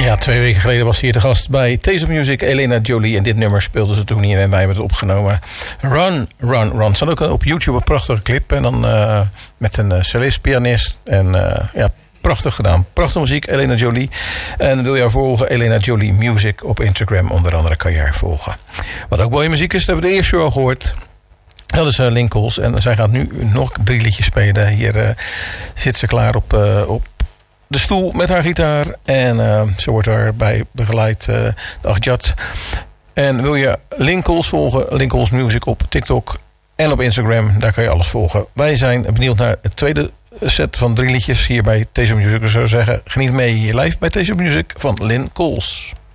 Ja, 2 weken geleden was hier de gast bij Taste of Music, Elena Jolie. En dit nummer speelden ze toen hier en wij hebben het opgenomen. Run, Run, Run. Er staat ook op YouTube een prachtige clip. En dan met een cellist, pianist. En ja, prachtig gedaan. Prachtige muziek, Elena Jolie. En wil je haar volgen? Elena Jolie Music op Instagram. Onder andere kan je haar volgen. Wat ook mooie muziek is, dat hebben we de eerste show al gehoord. Dat is Linkels. En zij gaat nu nog 3 liedjes spelen. Hier zit ze klaar op de stoel met haar gitaar. En ze wordt daarbij begeleid de Agjat. En wil je Linkels volgen? Linkels Music op TikTok en op Instagram. Daar kan je alles volgen. Wij zijn benieuwd naar het tweede set van 3 liedjes hier bij Taste of Music. Ik zou zeggen, geniet mee live bij Taste of Music van Lynn Coles.